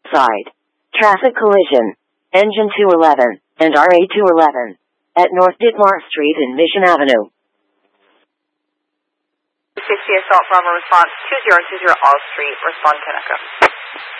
Side. Traffic collision. Engine 211 and RA 211 at North Ditmar Street and Mission Avenue. 50 Assault Bravo response 2020 All Street, respond to Echo.